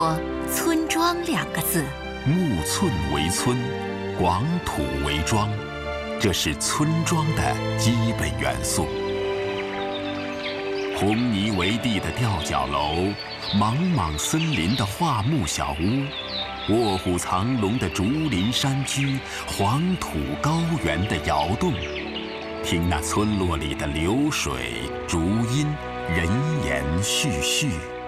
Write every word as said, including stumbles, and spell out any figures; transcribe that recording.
村庄两个字， 木寸为村，广土为庄，这是村庄的基本元素。红泥为地的吊脚楼，莽莽森林的桦木小屋，卧虎藏龙的竹林山居，黄土高原的窑洞，听那村落里的流水、竹音、人言絮絮。